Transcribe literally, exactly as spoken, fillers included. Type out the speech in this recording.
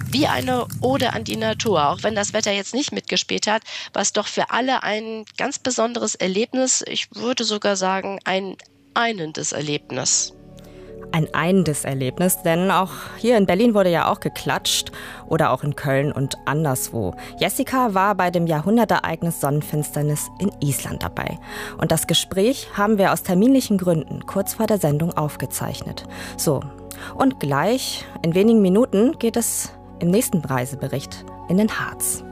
wie eine Ode an die Natur, auch wenn das Wetter jetzt nicht mitgespielt hat, was doch für alle ein ganz besonderes Erlebnis, ich würde sogar sagen, ein einendes Erlebnis. Ein einendes Erlebnis, denn auch hier in Berlin wurde ja auch geklatscht oder auch in Köln und anderswo. Jessica war bei dem Jahrhundertereignis Sonnenfinsternis in Island dabei. Und das Gespräch haben wir aus terminlichen Gründen kurz vor der Sendung aufgezeichnet. So, und gleich, in wenigen Minuten, geht es im nächsten Reisebericht in den Harz.